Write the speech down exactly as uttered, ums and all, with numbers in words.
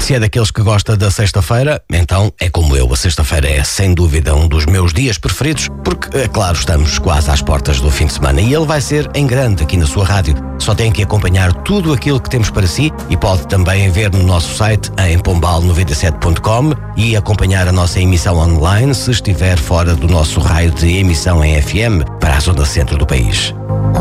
Se é daqueles que gosta da sexta-feira, então é como eu. A sexta-feira é, sem dúvida, um dos meus dias preferidos, porque, é claro, estamos quase às portas do fim de semana e ele vai ser em grande aqui na sua rádio. Só tem que acompanhar tudo aquilo que temos para si e pode também ver no nosso site em pombal noventa e sete ponto com e acompanhar a nossa emissão online se estiver fora do nosso raio de emissão em F M para a zona centro do país.